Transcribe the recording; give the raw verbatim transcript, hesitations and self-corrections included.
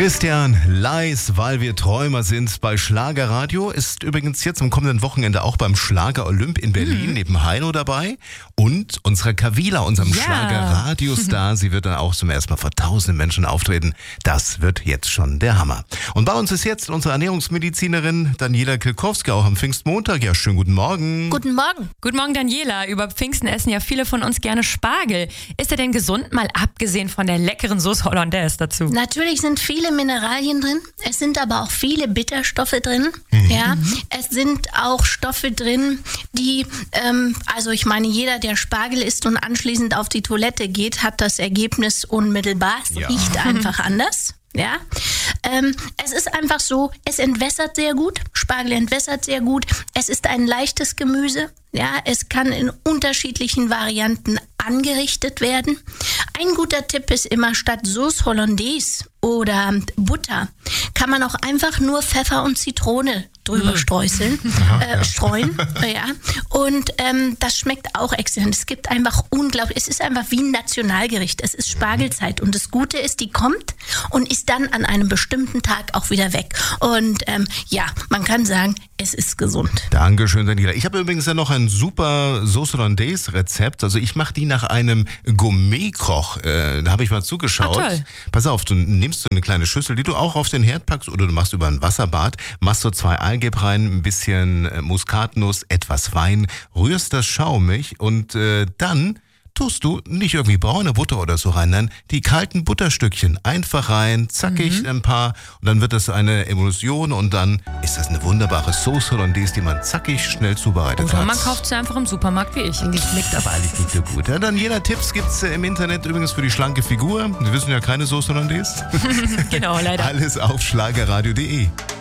Christian Leis, weil wir Träumer sind bei Schlagerradio, ist übrigens jetzt am kommenden Wochenende auch beim Schlager Olymp in Berlin mhm. neben Heino dabei und unserer Kavila, unserem ja. Schlagerradiostar. Sie wird dann auch zum ersten Mal vor tausenden Menschen auftreten. Das wird jetzt schon der Hammer. Und bei uns ist jetzt unsere Ernährungsmedizinerin Daniela Kilkowski, auch am Pfingstmontag. Ja, schönen guten Morgen. Guten Morgen. Guten Morgen, Daniela. Über Pfingsten essen ja viele von uns gerne Spargel. Ist er denn gesund, mal abgesehen von der leckeren Sauce Hollandaise dazu? Natürlich sind viele Mineralien drin. Es sind aber auch viele Bitterstoffe drin. Mhm. Ja, es sind auch Stoffe drin, die, ähm, also ich meine, jeder, der Spargel isst und anschließend auf die Toilette geht, hat das Ergebnis unmittelbar. Es Ja. riecht einfach anders. Ja, ähm, es ist einfach so, es entwässert sehr gut, Spargel entwässert sehr gut, es ist ein leichtes Gemüse, ja, es kann in unterschiedlichen Varianten angerichtet werden. Ein guter Tipp ist immer, statt Sauce Hollandaise oder Butter kann man auch einfach nur Pfeffer und Zitrone drüber streuseln, äh, streuen, ja, und ähm, das schmeckt auch exzellent. Es gibt einfach unglaublich, es ist einfach wie ein Nationalgericht, es ist Spargelzeit und das Gute ist, die kommt und ist dann an einem bestimmten Tag auch wieder weg und ähm, ja, man kann sagen, es ist gesund. Dankeschön, Daniela. Ich habe übrigens ja noch ein super Sauce Hollandaise Rezept. Also ich mache die nach einem Gourmet-Koch. Äh, da habe ich mal zugeschaut. Ah, toll. Pass auf, du nimmst so eine kleine Schüssel, die du auch auf den Herd packst oder du machst über ein Wasserbad, machst so zwei Eigelb rein, ein bisschen äh, Muskatnuss, etwas Wein, rührst das schaumig und äh, dann tust du nicht irgendwie braune Butter oder so rein, nein, die kalten Butterstückchen einfach rein, zackig mhm. ein paar und dann wird das eine Emulsion und dann ist das eine wunderbare Sauce Hollandaise, die man zackig schnell zubereitet Oder hat. man kauft sie einfach im Supermarkt wie ich. Die schmeckt aber eigentlich nicht so gut. Ja, dann jeder Tipps gibt's äh, im Internet übrigens für die schlanke Figur. Wir wissen ja keine Sauce Hollandaise. Genau, leider. Alles auf schlagerradio punkt de.